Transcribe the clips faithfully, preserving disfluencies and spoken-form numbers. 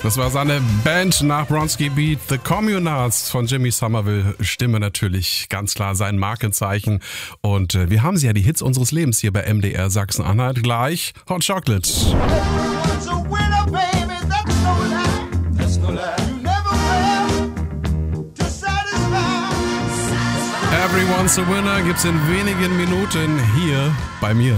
Das war seine Band nach Bronski Beat, The Communards von Jimmy Somerville. Stimme natürlich ganz klar sein Markenzeichen. Und äh, wir haben sie ja, die Hits unseres Lebens hier bei M D R Sachsen-Anhalt. Gleich Hot Chocolate. Everyone's a Winner gibt's in wenigen Minuten hier bei mir.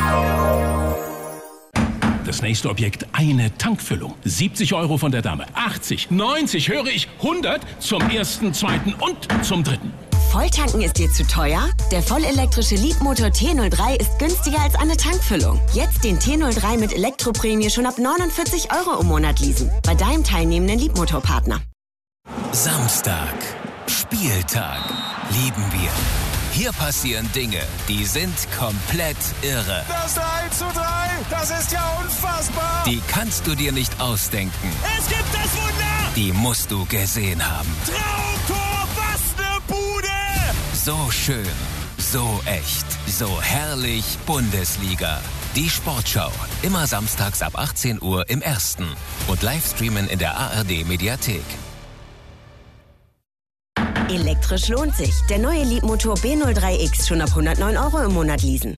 Das nächste Objekt, eine Tankfüllung. siebzig Euro von der Dame. achtzig, neunzig, höre ich, hundert zum ersten, zweiten und zum dritten. Volltanken ist dir zu teuer? Der vollelektrische Leapmotor T null drei ist günstiger als eine Tankfüllung. Jetzt den T null drei mit Elektroprämie schon ab neunundvierzig Euro im Monat leasen. Bei deinem teilnehmenden Leapmotor-Partner. Samstag. Spieltag. Lieben wir. Hier passieren Dinge, die sind komplett irre. Das drei zu drei, das ist ja unfassbar. Die kannst du dir nicht ausdenken. Es gibt das Wunder. Die musst du gesehen haben. Traumtor, was ne Bude. So schön, so echt, so herrlich Bundesliga. Die Sportschau, immer samstags ab achtzehn Uhr im Ersten und Livestreamen in der A R D-Mediathek. Elektrisch lohnt sich. Der neue Leapmotor B null drei X schon ab hundertneun Euro im Monat leasen.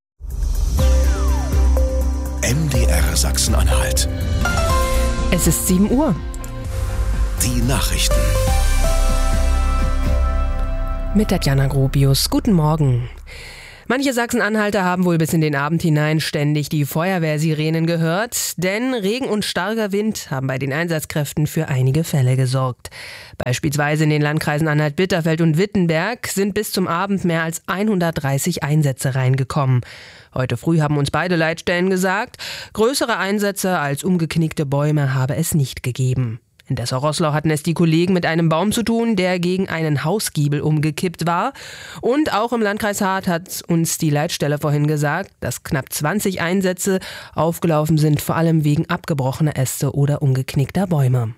M D R Sachsen-Anhalt. Es ist sieben Uhr. Die Nachrichten. Mit Tatjana Gropius. Guten Morgen. Manche Sachsen-Anhalter haben wohl bis in den Abend hinein ständig die Feuerwehrsirenen gehört, denn Regen und starker Wind haben bei den Einsatzkräften für einige Fälle gesorgt. Beispielsweise in den Landkreisen Anhalt-Bitterfeld und Wittenberg sind bis zum Abend mehr als hundertdreißig Einsätze reingekommen. Heute früh haben uns beide Leitstellen gesagt, größere Einsätze als umgeknickte Bäume habe es nicht gegeben. In Dessau-Roßlau hatten es die Kollegen mit einem Baum zu tun, der gegen einen Hausgiebel umgekippt war. Und auch im Landkreis Hart hat uns die Leitstelle vorhin gesagt, dass knapp zwanzig Einsätze aufgelaufen sind, vor allem wegen abgebrochener Äste oder umgeknickter Bäume.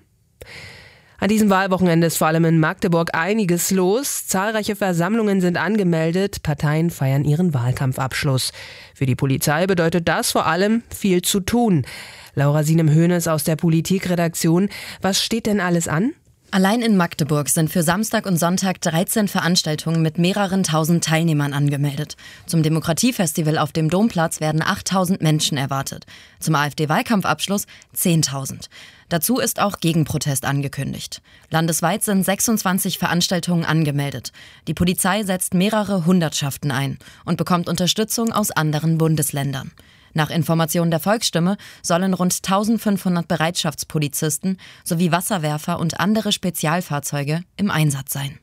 An diesem Wahlwochenende ist vor allem in Magdeburg einiges los. Zahlreiche Versammlungen sind angemeldet, Parteien feiern ihren Wahlkampfabschluss. Für die Polizei bedeutet das vor allem viel zu tun. Laura Sienem-Hoeneß aus der Politikredaktion. Was steht denn alles an? Allein in Magdeburg sind für Samstag und Sonntag dreizehn Veranstaltungen mit mehreren tausend Teilnehmern angemeldet. Zum Demokratiefestival auf dem Domplatz werden achttausend Menschen erwartet. Zum AfD-Wahlkampfabschluss zehntausend. Dazu ist auch Gegenprotest angekündigt. Landesweit sind sechsundzwanzig Veranstaltungen angemeldet. Die Polizei setzt mehrere Hundertschaften ein und bekommt Unterstützung aus anderen Bundesländern. Nach Informationen der Volksstimme sollen rund eintausendfünfhundert Bereitschaftspolizisten sowie Wasserwerfer und andere Spezialfahrzeuge im Einsatz sein.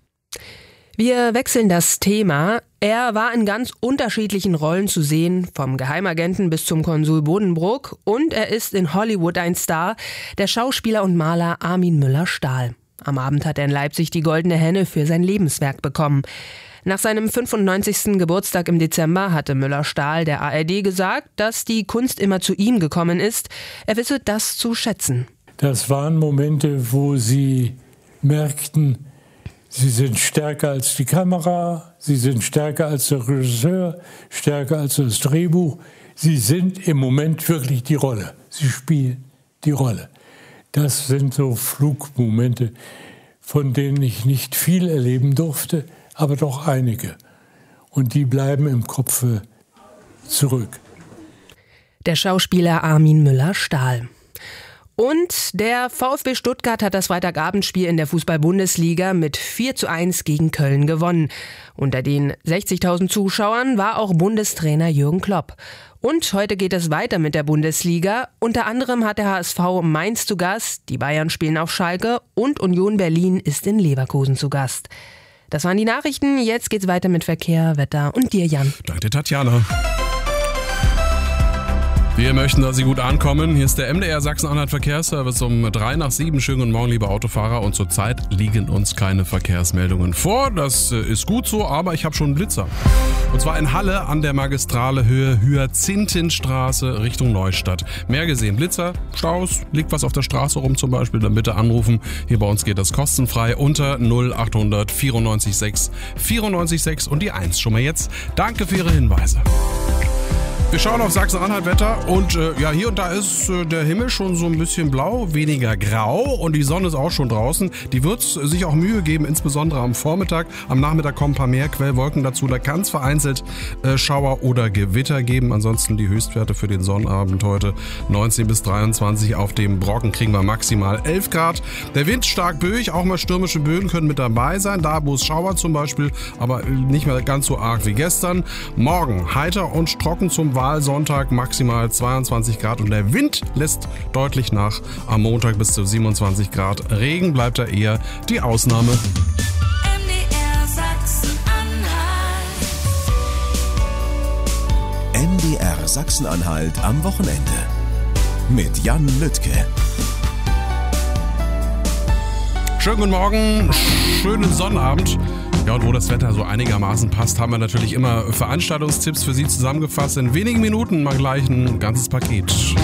Wir wechseln das Thema. Er war in ganz unterschiedlichen Rollen zu sehen, vom Geheimagenten bis zum Konsul Bodenbrook. Und er ist in Hollywood ein Star, der Schauspieler und Maler Armin Müller-Stahl. Am Abend hat er in Leipzig die Goldene Henne für sein Lebenswerk bekommen. Nach seinem fünfundneunzigsten Geburtstag im Dezember hatte Müller-Stahl der A R D gesagt, dass die Kunst immer zu ihm gekommen ist. Er wisse das zu schätzen. Das waren Momente, wo sie merkten, sie sind stärker als die Kamera, sie sind stärker als der Regisseur, stärker als das Drehbuch. Sie sind im Moment wirklich die Rolle. Sie spielen die Rolle. Das sind so Flugmomente, von denen ich nicht viel erleben durfte, aber doch einige. Und die bleiben im Kopf zurück. Der Schauspieler Armin Müller-Stahl. Und der VfB Stuttgart hat das Freitagabendspiel in der Fußball-Bundesliga mit vier zu eins gegen Köln gewonnen. Unter den sechzigtausend Zuschauern war auch Bundestrainer Jürgen Klopp. Und heute geht es weiter mit der Bundesliga. Unter anderem hat der H S V Mainz zu Gast, die Bayern spielen auf Schalke und Union Berlin ist in Leverkusen zu Gast. Das waren die Nachrichten. Jetzt geht's weiter mit Verkehr, Wetter und dir, Jan. Danke, Tatjana. Wir möchten, dass Sie gut ankommen. Hier ist der M D R Sachsen-Anhalt Verkehrsservice um drei nach sieben. Schönen guten Morgen, liebe Autofahrer. Und zurzeit liegen uns keine Verkehrsmeldungen vor. Das ist gut so, aber ich habe schon einen Blitzer. Und zwar in Halle an der Magistrale Höhe Hyazinthenstraße Richtung Neustadt. Mehr gesehen, Blitzer, Staus, liegt was auf der Straße rum zum Beispiel, dann bitte anrufen. Hier bei uns geht das kostenfrei unter null achthundert vierundneunzig sechs vierundneunzig sechs und die eins schon mal jetzt. Danke für Ihre Hinweise. Wir schauen auf Sachsen-Anhalt-Wetter und äh, ja, hier und da ist äh, der Himmel schon so ein bisschen blau, weniger grau und die Sonne ist auch schon draußen. Die wird sich auch Mühe geben, insbesondere am Vormittag. Am Nachmittag kommen ein paar mehr Quellwolken dazu. Da kann es vereinzelt äh, Schauer oder Gewitter geben. Ansonsten die Höchstwerte für den Sonnabend heute neunzehn bis dreiundzwanzig. Auf dem Brocken kriegen wir maximal elf Grad. Der Wind stark böig, auch mal stürmische Böen können mit dabei sein. Da, wo es Schauer zum Beispiel, aber nicht mehr ganz so arg wie gestern. Morgen heiter und trocken zum Wahlsonntag, maximal zweiundzwanzig Grad und der Wind lässt deutlich nach. Am Montag bis zu siebenundzwanzig Grad. Regen bleibt da eher die Ausnahme. M D R Sachsen-Anhalt. M D R Sachsen-Anhalt am Wochenende. Mit Jan Lüttke. Schönen guten Morgen, schönen Sonnabend. Ja, und wo das Wetter so einigermaßen passt, haben wir natürlich immer Veranstaltungstipps für Sie zusammengefasst. In wenigen Minuten mal gleich ein ganzes Paket.